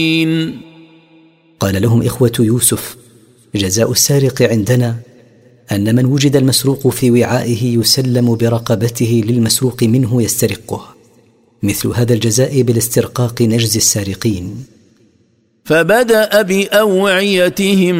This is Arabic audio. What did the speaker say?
قال لهم إخوة يوسف: جزاء السارق عندنا أن من وجد المسروق في وعائه يسلم برقبته للمسروق منه يسترقه، مثل هذا الجزاء بالاسترقاق نجزي السارقين. فبدأ بأوعيتهم